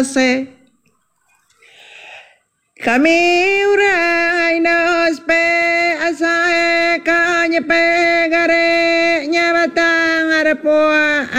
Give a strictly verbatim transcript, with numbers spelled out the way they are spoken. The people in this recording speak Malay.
se. Kami urai nos pe asae kanye pe gare nyabatang arapua